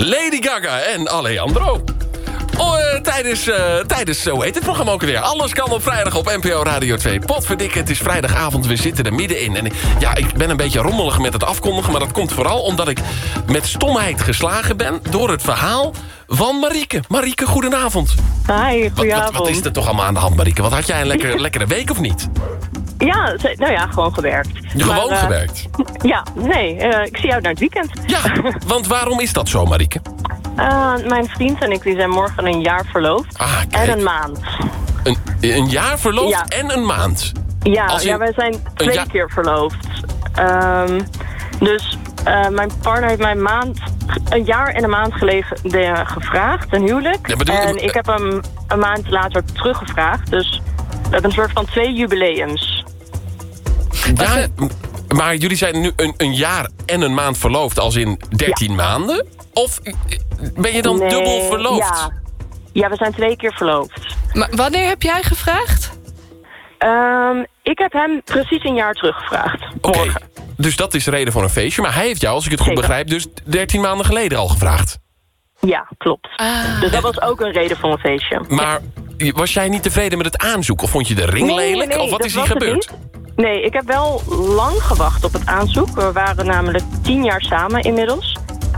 Lady Gaga en Alejandro. Tijdens, hoe heet het programma ook weer? Alles kan op vrijdag op NPO Radio 2. Potverdikke, het is vrijdagavond, we zitten er middenin. En ja, ik ben een beetje rommelig met het afkondigen... maar dat komt vooral omdat ik met stomheid geslagen ben... door het verhaal van Marieke. Marieke, goedenavond. Hi, goedenavond. Wat is er toch allemaal aan de hand, Marieke? Wat had jij een lekkere week of niet? Ja, gewoon gewerkt. Gewoon gewerkt? Ja, nee, ik zie uit naar het weekend. Ja, want waarom is dat zo, Marieke? Mijn vriend en ik die zijn morgen een jaar verloofd. En een maand. Een jaar verloofd en een maand? Ja, wij zijn 2 keer verloofd. Dus mijn partner heeft mij een jaar en een maand geleden gevraagd, een huwelijk. Ja, en ik heb hem een maand later teruggevraagd. Dus we hebben een soort van 2 jubileums. Ja, maar jullie zijn nu een jaar en een maand verloofd, als in 13 maanden? Of ben je dan dubbel verloofd? Ja, we zijn 2 keer verloofd. Maar wanneer heb jij gevraagd? Ik heb hem precies een jaar teruggevraagd. Oké, dus dat is de reden voor een feestje. Maar hij heeft jou, als ik het goed begrijp, dus 13 maanden geleden al gevraagd. Ja, klopt. Dus dat was ook een reden voor een feestje. Maar was jij niet tevreden met het aanzoek? Of vond je de ring lelijk? Nee, of wat is hier gebeurd? Nee, ik heb wel lang gewacht op het aanzoek. We waren namelijk 10 jaar samen inmiddels.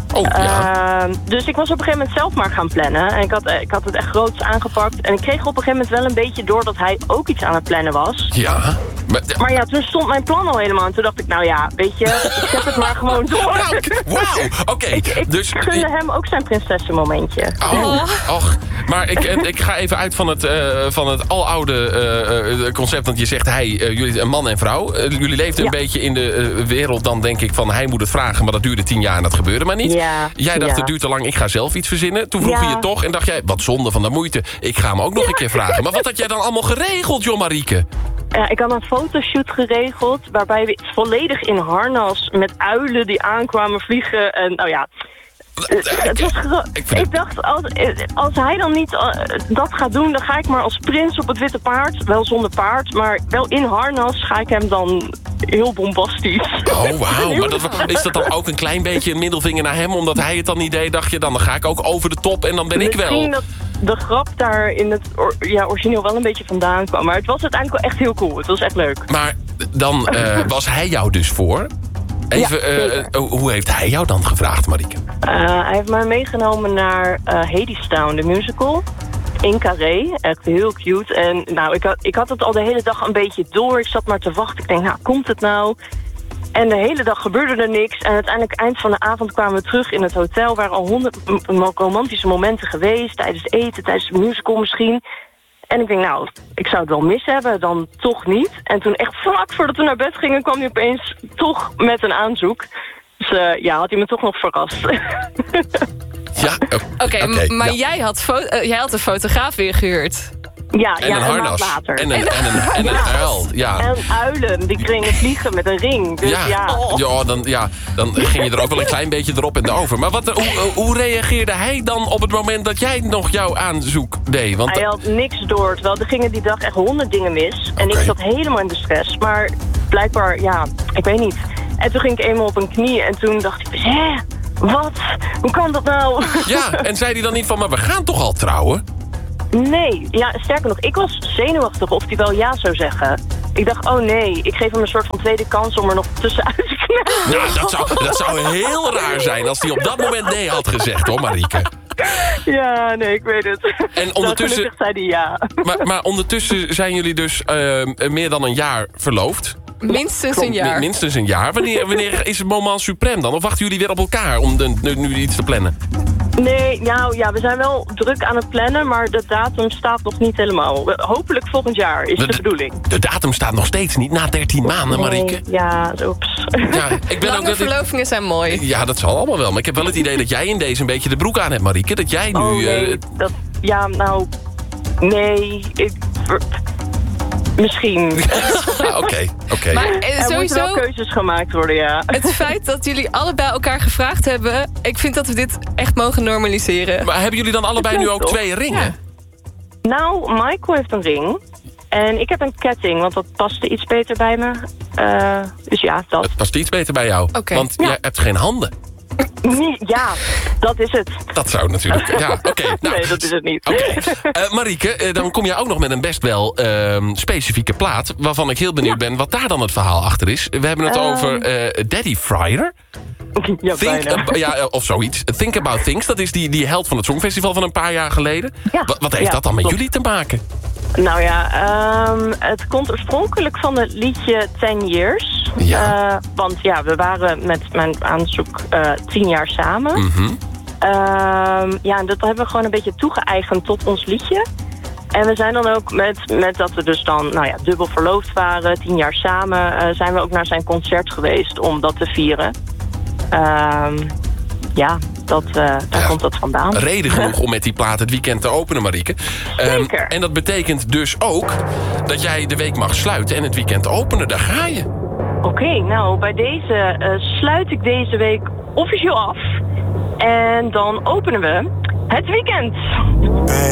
Dus ik was op een gegeven moment zelf maar gaan plannen. En ik had het echt groots aangepakt. En ik kreeg op een gegeven moment wel een beetje door dat hij ook iets aan het plannen was. Ja. Maar ja, toen stond mijn plan al helemaal. En toen dacht ik, nou ja, weet je, ik zet het maar gewoon door. Wauw, oké. Ik gunde hem ook zijn prinsessenmomentje. Och, maar ik ga even uit van het aloude concept. Want je zegt, jullie een man en vrouw. Jullie leefden een beetje in de wereld dan, denk ik, van hij moet het vragen. Maar dat duurde 10 jaar en dat gebeurde maar niet. Ja, jij dacht, het duurt te lang, ik ga zelf iets verzinnen. Toen vroeg je het toch en dacht jij, wat zonde van de moeite. Ik ga hem ook nog een keer vragen. Maar wat had jij dan allemaal geregeld, joh, Marieke? Ja, ik had een fotoshoot geregeld waarbij we volledig in harnas met uilen die aankwamen vliegen. En nou ja, het was ik dacht, als hij dan niet dat gaat doen, dan ga ik maar als prins op het witte paard. Wel zonder paard, maar wel in harnas ga ik hem dan heel bombastisch. Oh, wauw. Maar is dat dan ook een klein beetje een middelvinger naar hem? Omdat hij het dan niet deed, dacht je, dan ga ik ook over de top en dan ben ik wel. Misschien dat de grap daar in het origineel wel een beetje vandaan kwam. Maar het was uiteindelijk wel echt heel cool. Het was echt leuk. Maar dan was hij jou dus voor? Even, hoe heeft hij jou dan gevraagd, Marieke? Hij heeft mij meegenomen naar Hadestown, de musical. In Carré, echt heel cute. En nou, ik had het al de hele dag een beetje door. Ik zat maar te wachten. Ik denk, nou, komt het nou? En de hele dag gebeurde er niks. En uiteindelijk, eind van de avond, kwamen we terug in het hotel. Er waren al 100 romantische momenten geweest. Tijdens het eten, tijdens de musical misschien. En ik denk, nou, ik zou het wel mis hebben, dan toch niet. En toen echt vlak voordat we naar bed gingen, kwam hij opeens toch met een aanzoek. Dus had hij me toch nog verrast. Ja, Oké, maar jij had een fotograaf ingehuurd. Ja, en een harnas. Later. En een uil, ja. En uilen, die gingen vliegen met een ring. Dus dan ging je er ook wel een klein beetje erop en erover. Maar hoe reageerde hij dan op het moment dat jij nog jouw aanzoek deed? Want hij had niks door, terwijl er gingen die dag echt 100 dingen mis. En ik zat helemaal in de stress. Maar blijkbaar, ik weet niet. En toen ging ik eenmaal op een knie en toen dacht ik, wat? Hoe kan dat nou? Ja, en zei hij dan niet van, maar we gaan toch al trouwen? Nee, sterker nog, ik was zenuwachtig of hij wel ja zou zeggen. Ik dacht, oh nee, ik geef hem een soort van tweede kans om er nog tussenuit te knallen. Nou, dat zou heel raar zijn als hij op dat moment nee had gezegd, hoor, Marieke. Ja, nee, ik weet het. En ondertussen zei hij ja. Maar ondertussen zijn jullie dus meer dan een jaar verloofd. Minstens een jaar. Minstens een jaar. Wanneer is het moment suprême dan? Of wachten jullie weer op elkaar om nu iets te plannen? Nee, we zijn wel druk aan het plannen, maar de datum staat nog niet helemaal. Hopelijk volgend jaar is de bedoeling. De datum staat nog steeds niet, na 13 maanden, Marieke. Ja, oeps. Ja, Lange verlovingen zijn mooi. Ja, dat zal allemaal wel. Maar ik heb wel het idee dat jij in deze een beetje de broek aan hebt, Marieke. Dat jij nu... Misschien. Oké. Maar er moeten wel keuzes gemaakt worden, ja. Het feit dat jullie allebei elkaar gevraagd hebben, ik vind dat we dit echt mogen normaliseren. Maar hebben jullie dan allebei nu ook 2 ringen? Ja. Nou, Michael heeft een ring. En ik heb een ketting, want dat paste iets beter bij me. Dus ja, dat. Het past iets beter bij jou. Okay. Want jij hebt geen handen. Ja, dat is het. Dat zou natuurlijk... Ja, oké. Nou, nee, dat is het niet. Oké. Marieke, dan kom je ook nog met een best wel specifieke plaat... waarvan ik heel benieuwd ben wat daar dan het verhaal achter is. We hebben het over Daddy Fryer. Ja, bijna. Of zoiets. Think About Things, dat is die held van het Songfestival van een paar jaar geleden. Ja. Wat heeft dat dan met jullie te maken? Nou ja, het komt oorspronkelijk van het liedje 10 Years. Ja. Want ja, we waren met mijn aanzoek 10 jaar samen. Mm-hmm. En dat hebben we gewoon een beetje toegeëigend tot ons liedje. En we zijn dan ook met dat we dus dan dubbel verloofd waren, 10 jaar samen, zijn we ook naar zijn concert geweest om dat te vieren. Daar komt dat vandaan. Reden genoeg om met die plaat het weekend te openen, Marieke. Zeker. En dat betekent dus ook dat jij de week mag sluiten en het weekend openen. Daar ga je. Oké, nou, bij deze sluit ik deze week officieel af. En dan openen we het weekend.